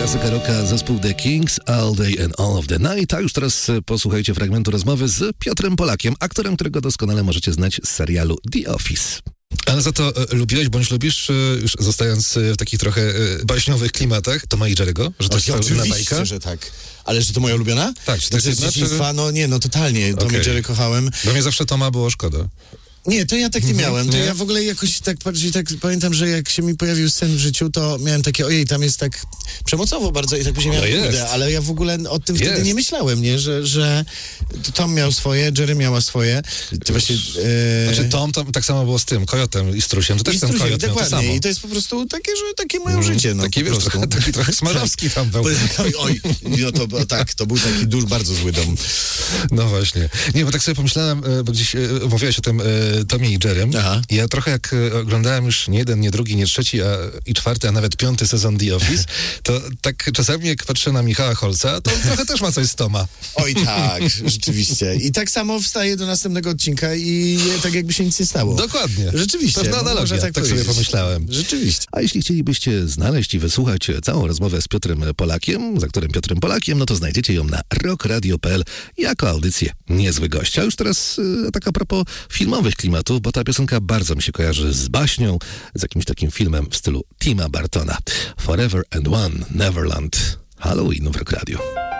Klasyka rocka, zespół The Kings, All Day and All of the Night. A już teraz posłuchajcie fragmentu rozmowy z Piotrem Polakiem, aktorem, którego doskonale możecie znać z serialu The Office. Ale za to lubiłeś, bądź lubisz, już zostając w takich trochę baśniowych klimatach, Toma i Jerry'ego? Że to jest oczywiście, bajka? że tak. Ale że to moja ulubiona? Tak, czy to jest z dzieciństwa? No nie, no totalnie. Tom i Jerry kochałem. Bo mnie zawsze Toma było szkoda. Nie, to ja tak nie miałem. To nie? ja w ogóle jakoś tak pamiętam, że jak się mi pojawił sen w życiu, to miałem takie, ojej, tam jest tak przemocowo bardzo i tak później miałem kurde, ale ja w ogóle o tym wtedy nie myślałem, nie? Że Tom miał swoje, Jerry miała swoje. To właśnie, Znaczy Tom tak samo było z tym, Kojotem i Strusiem, to też ten Kojot miał to samo. I to jest po prostu takie, że takie moje życie, no taki, po prostu. Taki trochę Smarzowski tam był. Oj, no to był taki bardzo zły dom. No właśnie. Nie, bo tak sobie pomyślałem, bo gdzieś mówiłeś o tym Tomie i Jerrym. Aha. I ja trochę jak oglądałem już nie jeden, nie drugi, nie trzeci, i czwarty, a nawet piąty sezon The Office, to tak czasami jak patrzę na Michała Holca, to on trochę też ma coś z Toma. Oj tak, rzeczywiście. I tak samo wstaje do następnego odcinka i tak jakby się nic nie stało. Dokładnie. Rzeczywiście. Pewna analogia, tak sobie pomyślałem. Rzeczywiście. A jeśli chcielibyście znaleźć i wysłuchać całą rozmowę z Piotrem Polakiem, z aktorem Piotrem Polakiem, no to znajdziecie ją na rockradio.pl jako audycję Niezły Gość. A już teraz tak a propos filmowych klimatów, bo ta piosenka bardzo mi się kojarzy z baśnią, z jakimś takim filmem w stylu Tima Burtona. Forever and One, Neverland, Halloween w Rock Radio.